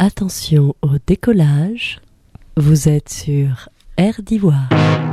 Attention au décollage, vous êtes sur Air d'Ivoire.